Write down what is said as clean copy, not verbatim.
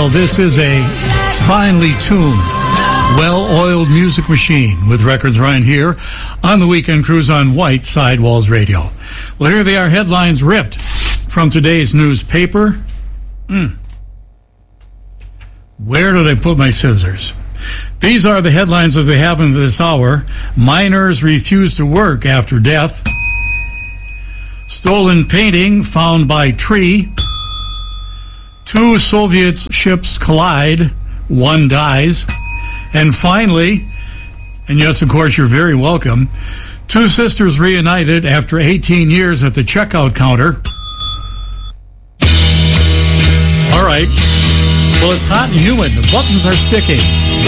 Well, this is a finely tuned, well-oiled music machine with records right here on the Weekend Cruise on White Sidewalls Radio. Well, here they are, headlines ripped from today's newspaper. Where did I put my scissors? These are the headlines that they have in this hour. Miners refuse to work after death. Stolen painting found by tree. 2 Soviet ships collide. 1 dies. And finally, and yes, of course, you're very welcome, 2 sisters reunited after 18 years at the checkout counter. All right. Well, it's hot and humid. The buttons are sticking.